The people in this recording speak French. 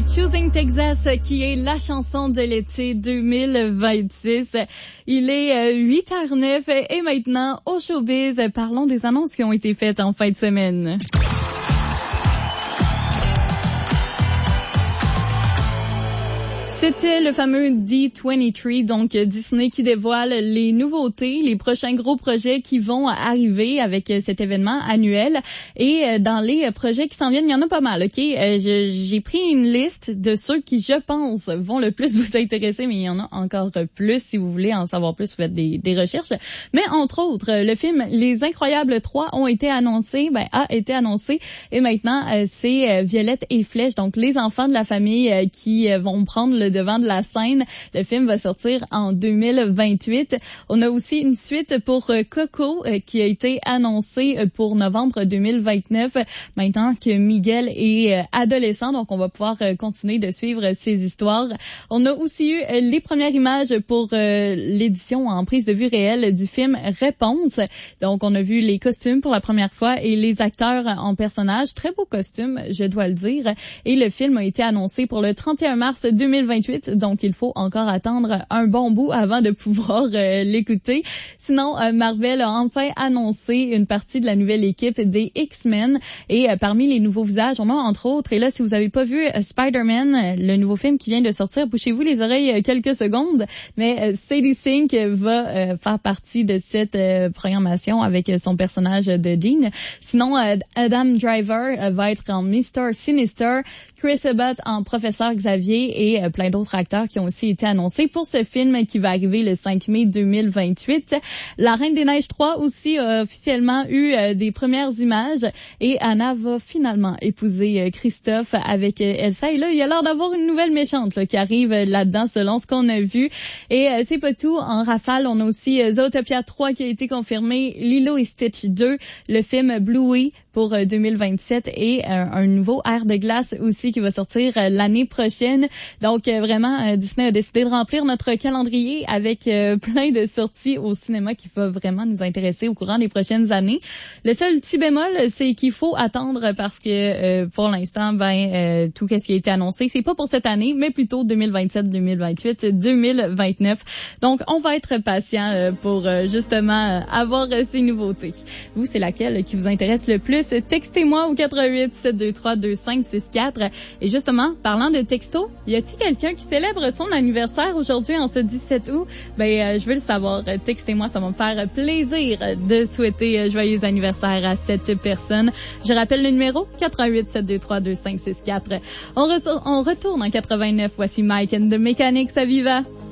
Choosing Texas, qui est la chanson de l'été 2026. Il est 8h09 et maintenant, au showbiz, parlons des annonces qui ont été faites en fin de semaine. C'était le fameux D23, donc Disney qui dévoile les nouveautés, les prochains gros projets qui vont arriver avec cet événement annuel. Et dans les projets qui s'en viennent, il y en a pas mal, OK? J'ai pris une liste de ceux qui, je pense, vont le plus vous intéresser, mais il y en a encore plus. Si vous voulez en savoir plus, vous faites des recherches. Mais entre autres, le film Les Incroyables 3 a été annoncé, et maintenant, c'est Violette et Flèche, donc les enfants de la famille qui vont prendre le devant de la scène. Le film va sortir en 2028. On a aussi une suite pour Coco qui a été annoncée pour novembre 2029. Maintenant que Miguel est adolescent, donc on va pouvoir continuer de suivre ses histoires. On a aussi eu les premières images pour l'édition en prise de vue réelle du film Réponse. Donc on a vu les costumes pour la première fois et les acteurs en personnages. Très beaux costumes, je dois le dire. Et le film a été annoncé pour le 31 mars 2028. Donc, il faut encore attendre un bon bout avant de pouvoir l'écouter. Sinon, Marvel a enfin annoncé une partie de la nouvelle équipe des X-Men. Et parmi les nouveaux visages, on a entre autres, et là, si vous avez pas vu Spider-Man, le nouveau film qui vient de sortir, bouchez-vous les oreilles quelques secondes. Mais Sadie Sink va faire partie de cette programmation avec son personnage de Dean. Sinon, Adam Driver va être en Mr. Sinister, Chris Abbott en Professeur Xavier et plein d'autres acteurs qui ont aussi été annoncés pour ce film qui va arriver le 5 mai 2028. La Reine des Neiges 3 aussi a officiellement eu des premières images et Anna va finalement épouser Christophe avec Elsa. Et là, il y a l'air d'avoir une nouvelle méchante qui arrive là-dedans selon ce qu'on a vu. Et c'est pas tout. En rafale, on a aussi Zootopia 3 qui a été confirmé, Lilo et Stitch 2, le film Bluey pour 2027 et un nouveau Air de glace aussi qui va sortir l'année prochaine. Donc vraiment, Disney a décidé de remplir notre calendrier avec plein de sorties au cinéma qui va vraiment nous intéresser au courant des prochaines années. Le seul petit bémol, c'est qu'il faut attendre parce que pour l'instant, tout ce qui a été annoncé, c'est pas pour cette année, mais plutôt 2027, 2028, 2029. Donc, on va être patient pour justement avoir ces nouveautés. Vous, c'est laquelle qui vous intéresse le plus? Textez-moi au 88-723-2564. Et justement, parlant de texto, y a-t-il quelqu'un qui célèbre son anniversaire aujourd'hui en ce 17 août? Je veux le savoir. Textez-moi, ça va me faire plaisir de souhaiter joyeux anniversaire à cette personne. Je rappelle le numéro 88-723-2564. On retourne en 89. Voici Mike and the Mechanics à Viva.